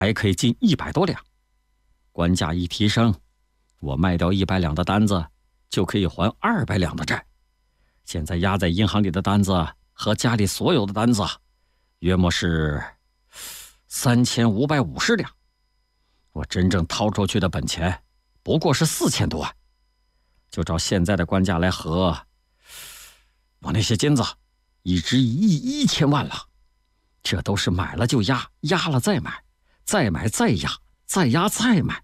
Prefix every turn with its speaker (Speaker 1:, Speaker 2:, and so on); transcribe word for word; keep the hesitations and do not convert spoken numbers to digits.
Speaker 1: 还可以进一百多两。官价一提升，我卖掉一百两的单子，就可以还二百两的债。现在压在银行里的单子和家里所有的单子，约莫是三千五百五十两。我真正掏出去的本钱不过是四千多万。就照现在的官价来合，我那些金子已值一亿一千万了。这都是买了就压，压了再买，再买再压，再压再买，